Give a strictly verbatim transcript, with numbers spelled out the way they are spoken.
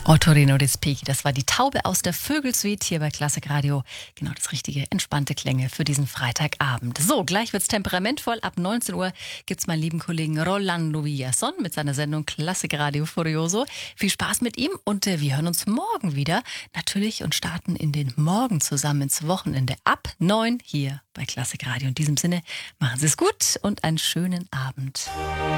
Torino Respighi, das war die Taube aus der Vögelsuite hier bei Klassik Radio. Genau das richtige, entspannte Klänge für diesen Freitagabend. So, gleich wird's temperamentvoll. Ab neunzehn Uhr gibt's meinen lieben Kollegen Rolando Villason mit seiner Sendung Klassik Radio Furioso. Viel Spaß mit ihm und äh, wir hören uns morgen wieder. Natürlich und starten in den Morgen zusammen ins Wochenende ab neun hier bei Klassik Radio. In diesem Sinne, machen Sie es gut und einen schönen Abend.